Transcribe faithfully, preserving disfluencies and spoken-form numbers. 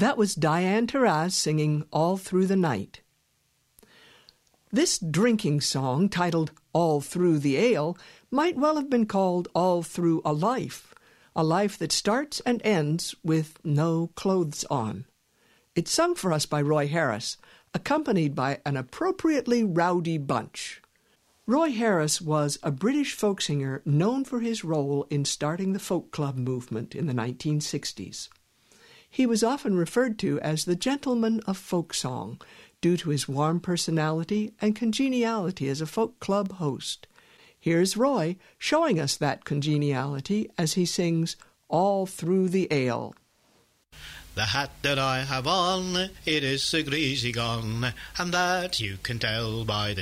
That was Diane Taurasi singing All Through the Night. This drinking song, titled All Through the Ale, might well have been called All Through a Life, a life that starts and ends with no clothes on. It's sung for us by Roy Harris, accompanied by an appropriately rowdy bunch. Roy Harris was a British folk singer known for his role in starting the folk club movement in the nineteen sixties. He was often referred to as the gentleman of folk song due to his warm personality and congeniality as a folk club host. Here's Roy showing us that congeniality as he sings All Through the Ale. The hat that I have on, it is so greasy gone, and that you can tell by the